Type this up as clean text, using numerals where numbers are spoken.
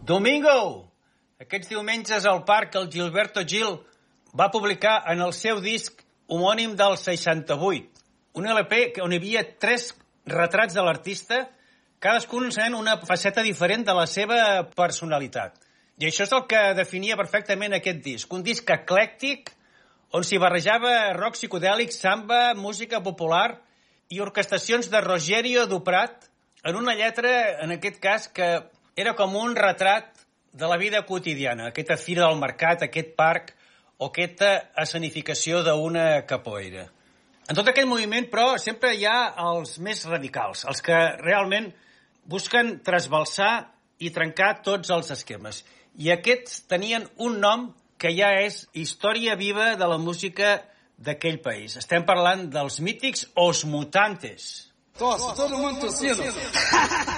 Domingo! Aquests diumenges al parc el Gilberto Gil va publicar en el seu disc homònim del 68, un LP on hi havia 3 retrats de l'artista, cadascun sent una faceta diferent de la seva personalitat. I això és el que definia perfectament aquest disc, un disc eclèctic on s'hi barrejava rock psicodèlic, samba, música popular i orquestacions de Rogerio Duprat en una lletra, en aquest cas, que era com un retrat de la vida quotidiana, aquesta fira del mercat, aquest parc o aquesta escenificació d'una capoeira. En tot aquest moviment, però, sempre hi ha els més radicals, els que realment busquen trasbalsar i trencar tots els esquemes. I aquests tenien un nom que ja és història viva de la música d'aquell país. Estem parlant dels mítics Os Mutantes. Todo mundo tossindo.